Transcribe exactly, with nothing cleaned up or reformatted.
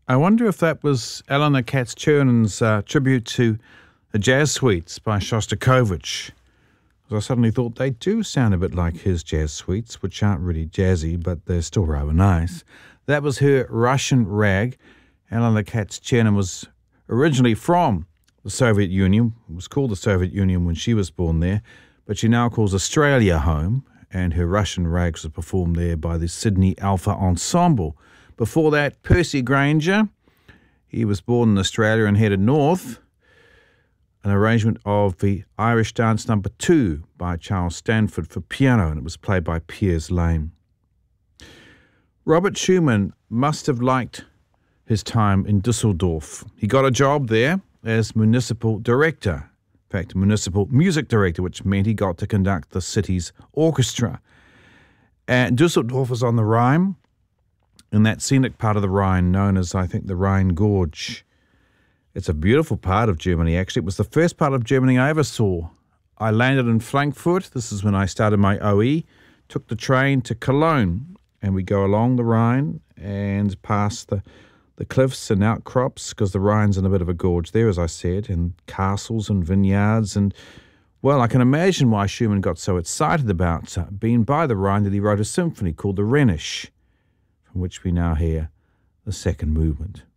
I wonder if that was Eleanor Katz-Chernon's uh, tribute to the Jazz Suites by Shostakovich. Because I suddenly thought they do sound a bit like his Jazz Suites, which aren't really jazzy, but they're still rather nice. That was her Russian Rag. Eleanor Katz-Chernon was originally from the Soviet Union. It was called the Soviet Union when she was born there, but she now calls Australia home, and her Russian Rags was performed there by the Sydney Alpha Ensemble. Before that, Percy Granger. He was born in Australia and headed north. An arrangement of the Irish Dance Number Two by Charles Stanford for piano, and it was played by Piers Lane. Robert Schumann must have liked his time in Dusseldorf. He got a job there as municipal director. In fact, municipal music director, which meant he got to conduct the city's orchestra. And Dusseldorf was on the Rhine, in that scenic part of the Rhine known as, I think, the Rhine Gorge. It's a beautiful part of Germany, actually. It was the first part of Germany I ever saw. I landed in Frankfurt. This is when I started my O E. Took the train to Cologne, and we go along the Rhine and past the, the cliffs and outcrops, because the Rhine's in a bit of a gorge there, as I said, and castles and vineyards. And, well, I can imagine why Schumann got so excited about uh, being by the Rhine that he wrote a symphony called the Rhenish, from which we now hear the second movement.